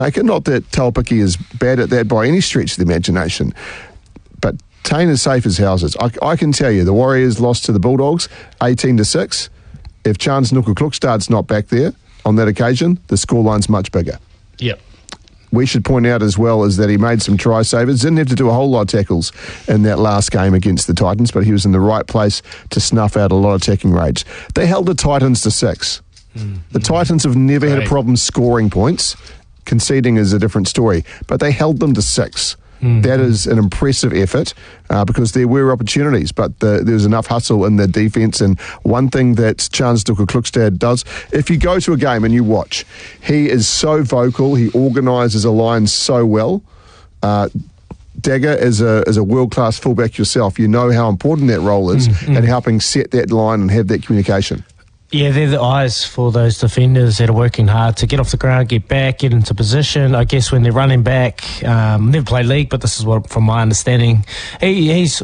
Not that Taupiki is bad at that by any stretch of the imagination, but Taine is safe as houses. I can tell you, the Warriors lost to the Bulldogs 18-6. If Chance Nuku-Klukstad's not back there on that occasion, the scoreline's much bigger. Yep. We should point out as well is that he made some try savers. Didn't have to do a whole lot of tackles in that last game against the Titans, but he was in the right place to snuff out a lot of attacking rage. They held the Titans to 6. The Titans have never had a problem scoring points. Conceding is a different story, but they held them to 6. That is an impressive effort because there were opportunities, but there was enough hustle in the defence. And one thing that Chance Nuku-Klukstad does, if you go to a game and you watch, he is so vocal, he organises a line so well. Dagger, as a world-class fullback yourself, you know how important that role is in helping set that line and have that communication. Yeah, they're the eyes for those defenders that are working hard to get off the ground, get back, get into position. I guess when they're running back, never played league, but this is what, from my understanding, he's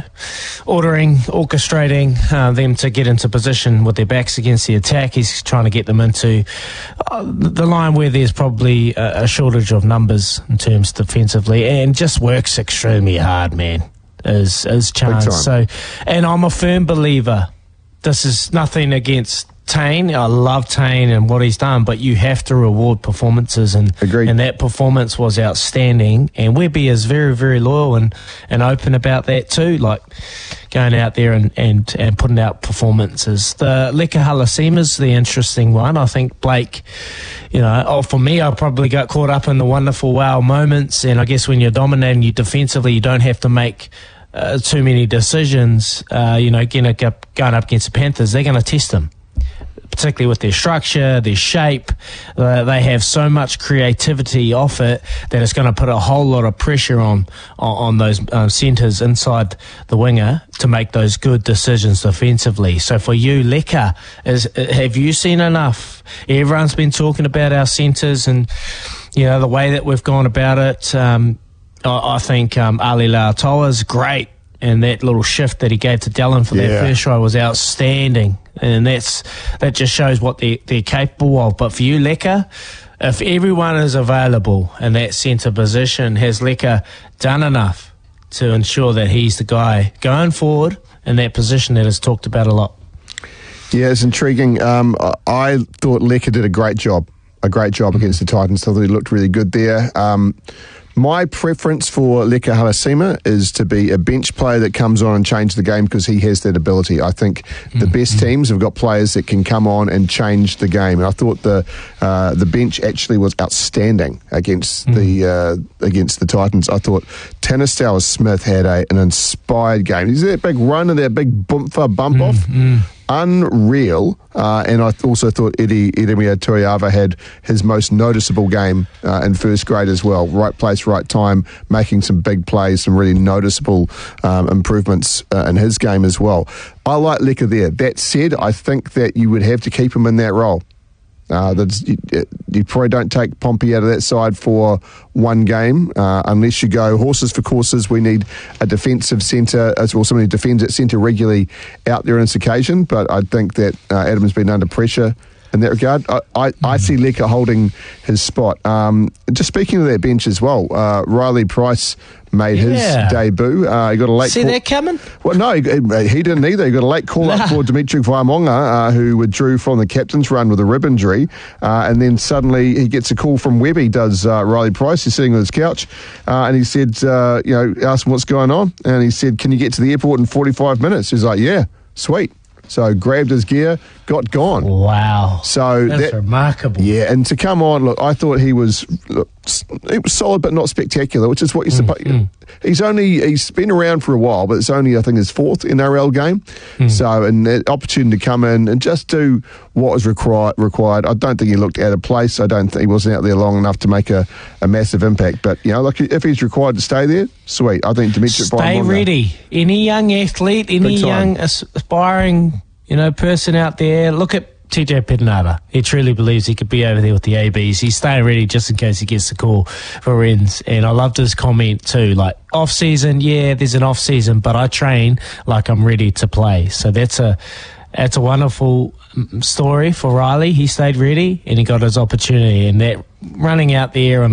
orchestrating them to get into position with their backs against the attack. He's trying to get them into the line where there's probably a shortage of numbers in terms defensively, and just works extremely hard, man, as Chance. So, and I'm a firm believer. This is nothing against Taine. I love Taine and what he's done, but you have to reward performances, and that performance was outstanding. And Webby is very, very loyal and open about that too, like going out there and putting out performances. The Leka Halasima's the interesting one. I think Blake, for me, I probably got caught up in the wonderful wow moments, and I guess when you're dominating you defensively, you don't have to make too many decisions. Going up against the Panthers, they're going to test them, particularly with their structure, their shape. They have so much creativity off it that it's going to put a whole lot of pressure on those centres inside the winger to make those good decisions defensively. So for you, Leka, have you seen enough? Everyone's been talking about our centres and the way that we've gone about it. I think Ali Lautoa's great, and that little shift that he gave to Dallin for that first try was outstanding, and that just shows what they're capable of. But for you, Leka, if everyone is available in that centre position, has Leka done enough to ensure that he's the guy going forward in that position that is talked about a lot? Yeah, it's intriguing. I thought Leka did a great job against the Titans. I thought he looked really good there. My preference for Leka Halasima is to be a bench player that comes on and change the game because he has that ability. I think the best teams have got players that can come on and change the game. And I thought the bench actually was outstanding against the Titans. I thought Tanistower Smith had an inspired game. He's that big run and that big bump off. Unreal. And I also thought Edemia Tuiava had his most noticeable game in first grade as well. Right place, right time, making some big plays, some really noticeable improvements in his game as well. I like Leka there. That said, I think that you would have to keep him in that role. You probably don't take Pompey out of that side for one game unless you go horses for courses. We need a defensive centre as well, somebody who defends at centre regularly out there on this occasion. But I think that Adam's been under pressure in that regard. I see Leka holding his spot. Just speaking of that bench as well, Riley Price made his debut. He got a late See that coming? Well, no, he didn't either. He got a late call-up for Dimitri Vaimonga, who withdrew from the captain's run with a rib injury. And then suddenly he gets a call from Webby, does Riley Price. He's sitting on his couch. And he said, asked him what's going on. And he said, can you get to the airport in 45 minutes? He's like, yeah, sweet. So grabbed his gear, got gone. Wow. So that's remarkable. Yeah, and to come on, look, I thought he was solid but not spectacular, which is what you're supposed. He's been around for a while, but it's only, I think, his fourth NRL game. So, and the opportunity to come in and just do what was required. I don't think he looked out of place. I don't think he wasn't out there long enough to make a massive impact. But if he's required to stay there, sweet. I think Dimitri stay ready. Any young athlete, any young aspiring person out there, look at TJ Perenara. He truly believes he could be over there with the ABs. He's staying ready just in case he gets the call for Rennes. And I loved his comment too, like, off-season, there's an off-season, but I train like I'm ready to play. So that's it's a wonderful story for Riley. He stayed ready and he got his opportunity, and that running out there on